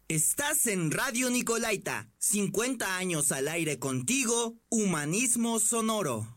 Estás en Radio Nicolaita, 50 años al aire contigo, Humanismo Sonoro.